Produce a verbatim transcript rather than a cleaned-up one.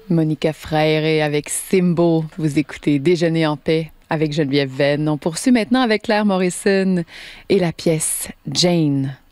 Monica Frère avec Simbo. Vous écoutez Déjeuner en paix avec Geneviève Venn. On poursuit maintenant avec Claire Morrison et la pièce Jane.